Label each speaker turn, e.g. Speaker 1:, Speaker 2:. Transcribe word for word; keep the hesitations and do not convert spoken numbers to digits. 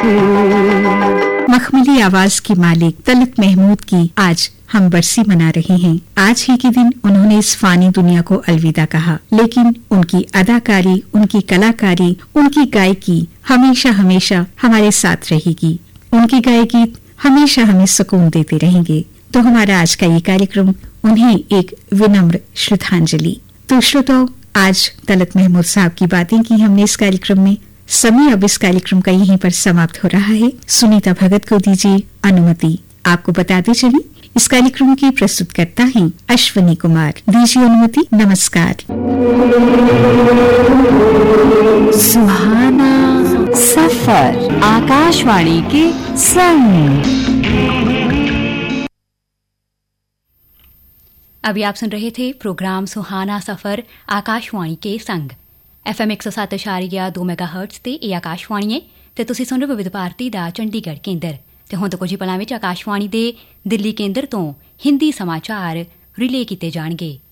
Speaker 1: मखमली आवाज की मालिक तलत महमूद की आज हम बरसी मना रहे हैं। आज ही के दिन उन्होंने इस फानी दुनिया को अलविदा कहा, लेकिन उनकी अदाकारी, उनकी कलाकारी, उनकी गायकी हमेशा हमेशा हमारे साथ रहेगी। उनकी गायकी हमेशा हमें सुकून देते रहेंगे। तो हमारा आज का ये कार्यक्रम उन्हें एक विनम्र श्रद्धांजलि। तो श्रोताओ, आज तलत महमूद साहब की बातें की हमने इस कार्यक्रम में। समय अब इस कार्यक्रम का यहीं पर समाप्त हो रहा है। सुनीता भगत को दीजिए अनुमति। आपको बताते चलें, इस कार्यक्रम की प्रस्तुत करता है अश्विनी कुमार। दीजिए अनुमति। नमस्कार।
Speaker 2: सुहाना सफर आकाशवाणी के संग।
Speaker 3: अभी आप सुन रहे थे प्रोग्राम सुहाना सफर आकाशवाणी के संग। एफ एम एक सौ सत्त इशारिया दो मैगा हर्ट्स ते ਇਹ ਆਕਾਸ਼ਵਾਣੀ ਹੈ ਤੇ ਤੁਸੀਂ ਸੁਣ ਰਹੇ ਹੋ ਵਿਵਿਧ ਭਾਰਤੀ ਦਾ ਚੰਡੀਗੜ੍ਹ ਕੇਂਦਰ। ਤੇ ਹੁਣ ਤੋਂ ਕੁਝ ਹੀ ਪਲਾਂ ਵਿੱਚ ਆਕਾਸ਼ਵਾਣੀ ਦੇ ਦਿੱਲੀ ਕੇਂਦਰ ਤੋਂ ਹਿੰਦੀ ਸਮਾਚਾਰ ਰਿਲੇ ਕੀਤੇ ਜਾਣਗੇ।